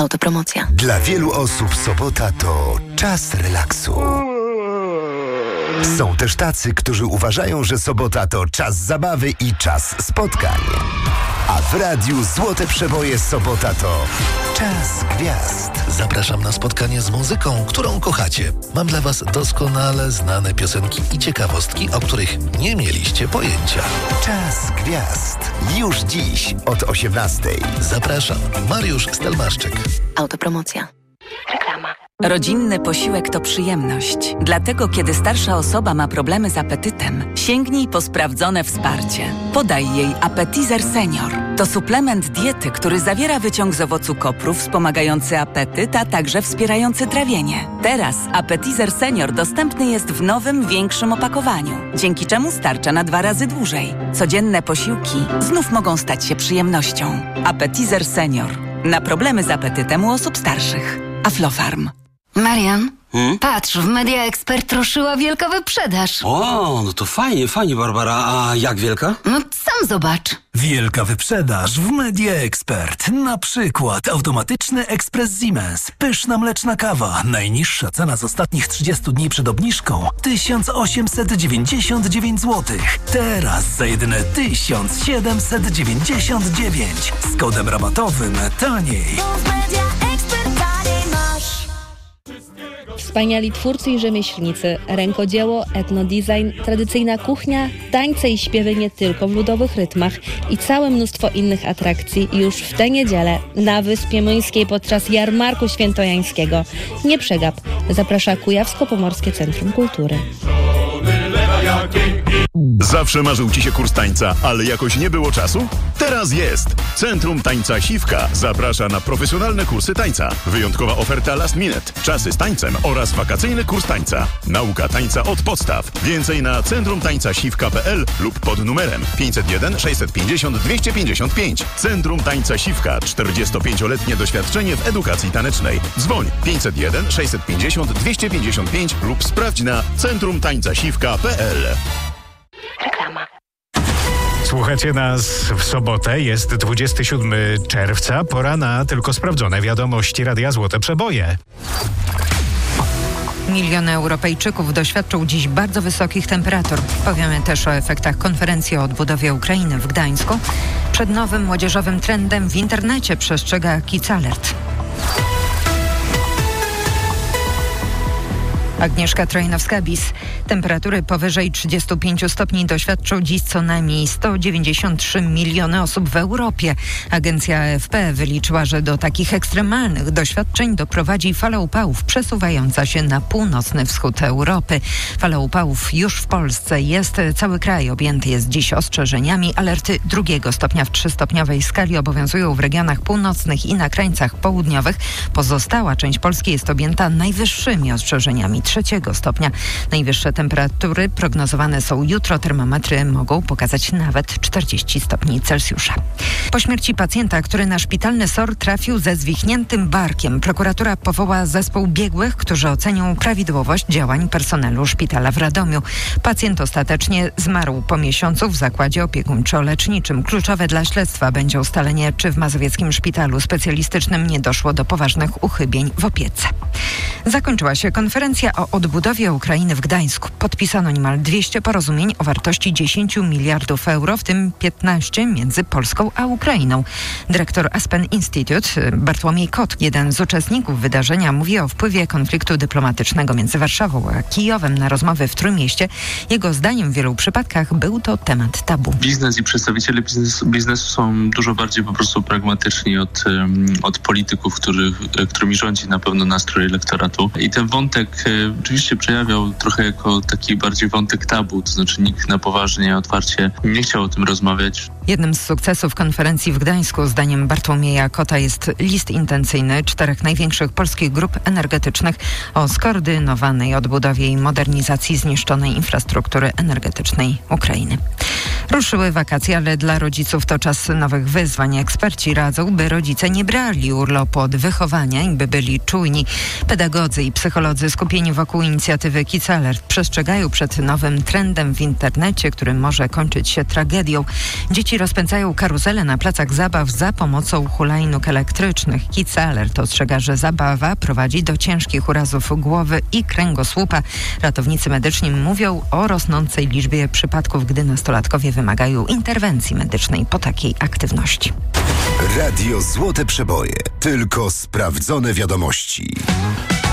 Autopromocja. Dla wielu osób sobota to czas relaksu. Są też tacy, którzy uważają, że sobota to czas zabawy i czas spotkań. A w radiu Złote Przeboje sobota to czas gwiazd. Zapraszam na spotkanie z muzyką, którą kochacie. Mam dla Was doskonale znane piosenki i ciekawostki, o których nie mieliście pojęcia. Czas gwiazd. Już dziś od 18:00. Zapraszam. Mariusz Stelmaszczyk. Autopromocja. Reklama. Rodzinny posiłek to przyjemność. Dlatego, kiedy starsza osoba ma problemy z apetytem, sięgnij po sprawdzone wsparcie. Podaj jej Appetizer Senior. To suplement diety, który zawiera wyciąg z owocu kopru wspomagający apetyt, a także wspierający trawienie. Teraz Appetizer Senior dostępny jest w nowym, większym opakowaniu, dzięki czemu starcza na 2 razy dłużej. Codzienne posiłki znów mogą stać się przyjemnością. Appetizer Senior. Na problemy z apetytem u osób starszych. Aflofarm. Marian, patrz, w Media Expert ruszyła wielka wyprzedaż. O, no to fajnie, Barbara. A jak wielka? No sam zobacz. Wielka wyprzedaż w Media Expert. Na przykład automatyczny ekspres Siemens. Pyszna mleczna kawa. Najniższa cena z ostatnich 30 dni przed obniżką 1899 zł. Teraz za jedyne 1799. Z kodem rabatowym taniej. Wspaniali twórcy i rzemieślnicy, rękodzieło, etnodesign, tradycyjna kuchnia, tańce i śpiewy nie tylko w ludowych rytmach i całe mnóstwo innych atrakcji już w tę niedzielę na Wyspie Myńskiej podczas Jarmarku Świętojańskiego. Nie przegap, zaprasza Kujawsko-Pomorskie Centrum Kultury. Zawsze marzył Ci się kurs tańca, ale jakoś nie było czasu? Teraz jest! Centrum Tańca Siwka zaprasza na profesjonalne kursy tańca. Wyjątkowa oferta last minute, czasy z tańcem oraz wakacyjny kurs tańca. Nauka tańca od podstaw. Więcej na centrumtańcasiwka.pl lub pod numerem 501 650 255. Centrum Tańca Siwka. 45-letnie doświadczenie w edukacji tanecznej. Dzwoń 501 650 255 lub sprawdź na centrumtańcasiwka.pl. Reklama. Słuchacie nas w sobotę, jest 27 czerwca, pora na tylko sprawdzone wiadomości Radia Złote Przeboje. Miliony Europejczyków doświadczą dziś bardzo wysokich temperatur. Powiemy też o efektach konferencji o odbudowie Ukrainy w Gdańsku. Przed nowym młodzieżowym trendem w internecie przestrzega Kids Alert. Agnieszka Trojnowska-Bis. Temperatury powyżej 35 stopni doświadczą dziś co najmniej 193 miliony osób w Europie. Agencja AFP wyliczyła, że do takich ekstremalnych doświadczeń doprowadzi fala upałów przesuwająca się na północny wschód Europy. Fala upałów już w Polsce jest. Cały kraj objęty jest dziś ostrzeżeniami. Alerty 2 stopnia w 3-stopniowej skali obowiązują w regionach północnych i na krańcach południowych. Pozostała część Polski jest objęta najwyższymi ostrzeżeniami 3 stopnia. Najwyższe temperatury prognozowane są jutro. Termometry mogą pokazać nawet 40 stopni Celsjusza. Po śmierci pacjenta, który na szpitalny SOR trafił ze zwichniętym barkiem, prokuratura powoła zespół biegłych, którzy ocenią prawidłowość działań personelu szpitala w Radomiu. Pacjent ostatecznie zmarł po miesiącu w zakładzie opiekuńczo-leczniczym. Kluczowe dla śledztwa będzie ustalenie, czy w mazowieckim szpitalu specjalistycznym nie doszło do poważnych uchybień w opiece. Zakończyła się konferencja o odbudowie Ukrainy w Gdańsku. Podpisano niemal 200 porozumień o wartości 10 miliardów euro, w tym 15 między Polską a Ukrainą. Dyrektor Aspen Institute Bartłomiej Kot, jeden z uczestników wydarzenia, mówi o wpływie konfliktu dyplomatycznego między Warszawą a Kijowem na rozmowy w Trójmieście. Jego zdaniem w wielu przypadkach był to temat tabu. Biznes i przedstawiciele biznesu są dużo bardziej po prostu pragmatyczni od polityków, którymi rządzi na pewno nastrój elektoratu. I ten wątek oczywiście przejawiał trochę jako taki bardziej wątek tabu, to znaczy nikt na poważnie, otwarcie nie chciał o tym rozmawiać. Jednym z sukcesów konferencji w Gdańsku, zdaniem Bartłomieja Kota, jest list intencyjny 4 największych polskich grup energetycznych o skoordynowanej odbudowie i modernizacji zniszczonej infrastruktury energetycznej Ukrainy. Ruszyły wakacje, ale dla rodziców to czas nowych wyzwań. Eksperci radzą, by rodzice nie brali urlopu od wychowania i by byli czujni. Pedagodzy i psycholodzy skupieni wokół inicjatywy Kids Alert przestrzegają przed nowym trendem w internecie, który może kończyć się tragedią. Dzieci rozpędzają karuzele na placach zabaw za pomocą hulajnóg elektrycznych. Kids Alert ostrzega, że zabawa prowadzi do ciężkich urazów głowy i kręgosłupa. Ratownicy medyczni mówią o rosnącej liczbie przypadków, gdy nastolatkowie wymagają interwencji medycznej po takiej aktywności. Radio Złote Przeboje. Tylko sprawdzone wiadomości.